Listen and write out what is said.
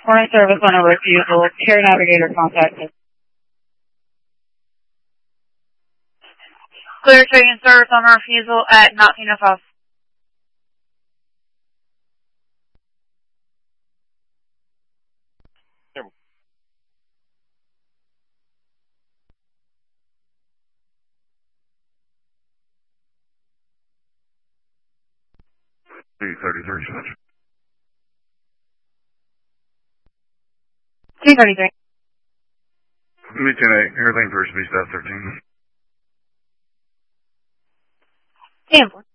Morning service on a refusal. Care navigator contacted. Clear trading service on a refusal at 1905. C-33, such. C-33. Me-10-8, everything first, be staff 13. 10-4.